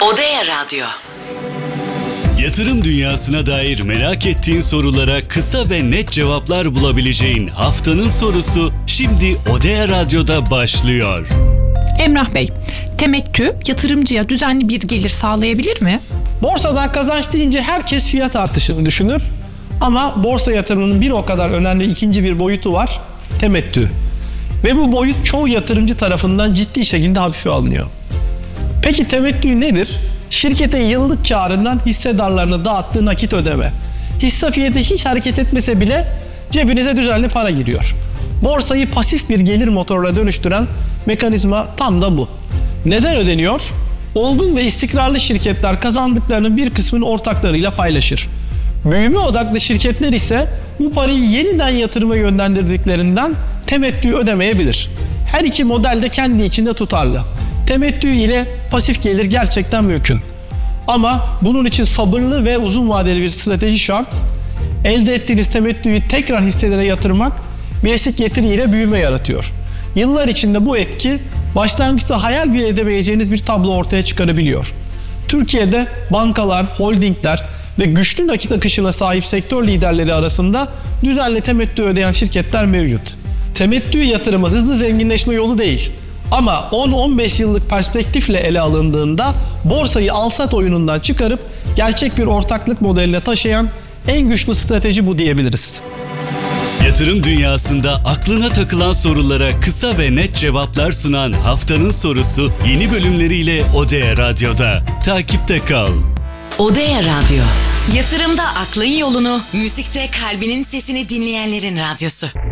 Odea Radyo. Yatırım dünyasına dair merak ettiğin sorulara kısa ve net cevaplar bulabileceğin haftanın sorusu şimdi Odea Radyo'da başlıyor. Emrah Bey, temettü yatırımcıya düzenli bir gelir sağlayabilir mi? Borsadan kazanç deyince herkes fiyat artışını düşünür. Ama borsa yatırımının bir o kadar önemli ikinci bir boyutu var, temettü. Ve bu boyut çoğu yatırımcı tarafından ciddi şekilde hafife alınıyor. Peki temettü nedir? Şirketin yıllık karından hissedarlarına dağıttığı nakit ödeme. Hisse fiyatı hiç hareket etmese bile cebinize düzenli para giriyor. Borsayı pasif bir gelir motoruna dönüştüren mekanizma tam da bu. Neden ödeniyor? Olgun ve istikrarlı şirketler kazandıklarının bir kısmını ortaklarıyla paylaşır. Büyüme odaklı şirketler ise bu parayı yeniden yatırıma yönlendirdiklerinden temettü ödemeyebilir. Her iki model de kendi içinde tutarlı. Temettü ile pasif gelir gerçekten mümkün. Ama bunun için sabırlı ve uzun vadeli bir strateji şart. Elde ettiğiniz temettüyü tekrar hisselere yatırmak bileşik getiriyle büyüme yaratıyor. Yıllar içinde bu etki başlangıçta hayal bile edemeyeceğiniz bir tablo ortaya çıkarabiliyor. Türkiye'de bankalar, holdingler ve güçlü nakit akışına sahip sektör liderleri arasında düzenli temettü ödeyen şirketler mevcut. Temettü yatırımı hızlı zenginleşme yolu değil. Ama 10-15 yıllık perspektifle ele alındığında borsayı al-sat oyunundan çıkarıp gerçek bir ortaklık modeline taşıyan en güçlü strateji bu diyebiliriz. Yatırım dünyasında aklına takılan sorulara kısa ve net cevaplar sunan haftanın sorusu yeni bölümleriyle Odea Radyo'da. Takipte kal. Odea Radyo. Yatırımda aklın yolunu, müzikte kalbinin sesini dinleyenlerin radyosu.